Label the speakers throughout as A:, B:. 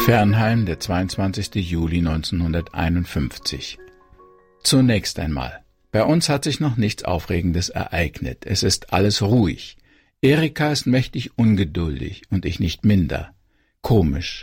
A: Fernheim, der 22. Juli 1951. Zunächst einmal. Bei uns hat sich noch nichts Aufregendes ereignet. Es ist alles ruhig. Erika ist mächtig ungeduldig und ich nicht minder. Komisch.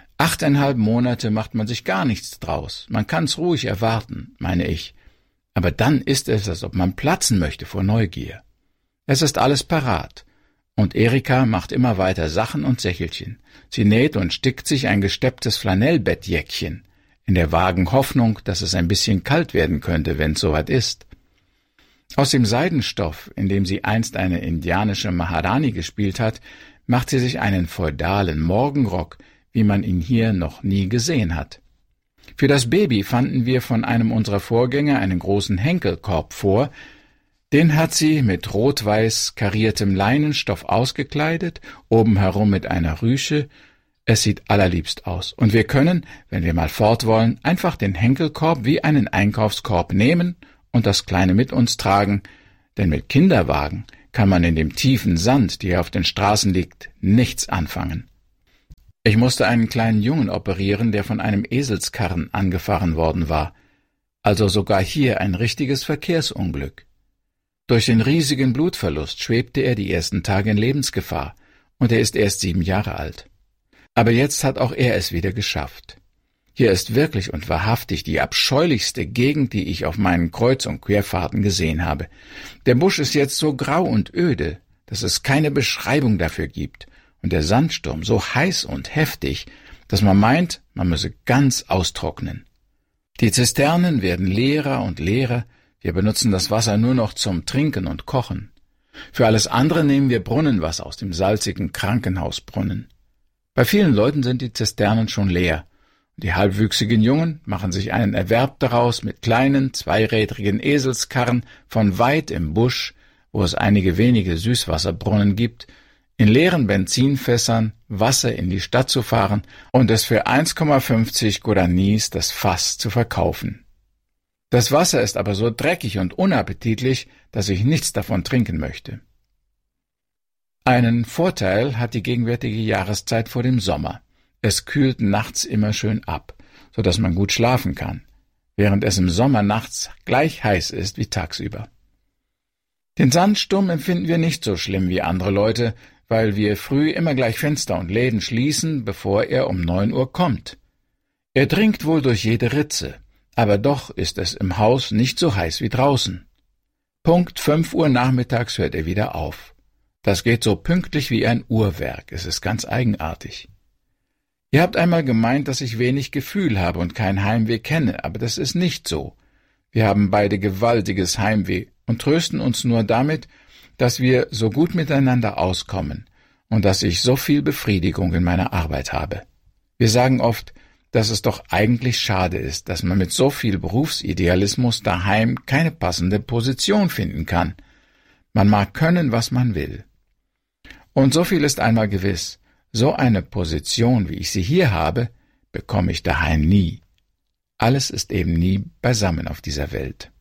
A: 8,5 Monate macht man sich gar nichts draus. Man kann's ruhig erwarten, meine ich. Aber dann ist es, als ob man platzen möchte vor Neugier. Es ist alles parat. Und Erika macht immer weiter Sachen und Sächelchen. Sie näht und stickt sich ein gestepptes Flanellbettjäckchen, in der vagen Hoffnung, dass es ein bisschen kalt werden könnte, wenn's soweit ist. Aus dem Seidenstoff, in dem sie einst eine indianische Maharani gespielt hat, macht sie sich einen feudalen Morgenrock, wie man ihn hier noch nie gesehen hat. Für das Baby fanden wir von einem unserer Vorgänger einen großen Henkelkorb vor. Den hat sie mit rot-weiß kariertem Leinenstoff ausgekleidet, oben herum mit einer Rüsche. Es sieht allerliebst aus. Und wir können, wenn wir mal fort wollen, einfach den Henkelkorb wie einen Einkaufskorb nehmen und das Kleine mit uns tragen, denn mit Kinderwagen kann man in dem tiefen Sand, der auf den Straßen liegt, nichts anfangen. Ich musste einen kleinen Jungen operieren, der von einem Eselskarren angefahren worden war. Also sogar hier ein richtiges Verkehrsunglück. Durch den riesigen Blutverlust schwebte er die ersten Tage in Lebensgefahr, und er ist erst 7 Jahre alt. Aber jetzt hat auch er es wieder geschafft. Hier ist wirklich und wahrhaftig die abscheulichste Gegend, die ich auf meinen Kreuz- und Querfahrten gesehen habe. Der Busch ist jetzt so grau und öde, dass es keine Beschreibung dafür gibt, und der Sandsturm so heiß und heftig, dass man meint, man müsse ganz austrocknen. Die Zisternen werden leerer und leerer. Wir benutzen das Wasser nur noch zum Trinken und Kochen. Für alles andere nehmen wir Brunnenwasser aus dem salzigen Krankenhausbrunnen. Bei vielen Leuten sind die Zisternen schon leer. Die halbwüchsigen Jungen machen sich einen Erwerb daraus, mit kleinen, zweirädrigen Eselskarren von weit im Busch, wo es einige wenige Süßwasserbrunnen gibt, in leeren Benzinfässern Wasser in die Stadt zu fahren und es für 1,50 Guaranis das Fass zu verkaufen. Das Wasser ist aber so dreckig und unappetitlich, dass ich nichts davon trinken möchte. Einen Vorteil hat die gegenwärtige Jahreszeit vor dem Sommer. Es kühlt nachts immer schön ab, so dass man gut schlafen kann, während es im Sommer nachts gleich heiß ist wie tagsüber. Den Sandsturm empfinden wir nicht so schlimm wie andere Leute, weil wir früh immer gleich Fenster und Läden schließen, bevor er um 9 Uhr kommt. Er dringt wohl durch jede Ritze, aber doch ist es im Haus nicht so heiß wie draußen. Punkt 5 Uhr nachmittags hört er wieder auf. Das geht so pünktlich wie ein Uhrwerk, es ist ganz eigenartig. Ihr habt einmal gemeint, dass ich wenig Gefühl habe und kein Heimweh kenne, aber das ist nicht so. Wir haben beide gewaltiges Heimweh und trösten uns nur damit, dass wir so gut miteinander auskommen und dass ich so viel Befriedigung in meiner Arbeit habe. Wir sagen oft, dass es doch eigentlich schade ist, dass man mit so viel Berufsidealismus daheim keine passende Position finden kann. Man mag können, was man will. Und so viel ist einmal gewiss, so eine Position, wie ich sie hier habe, bekomme ich daheim nie. Alles ist eben nie beisammen auf dieser Welt.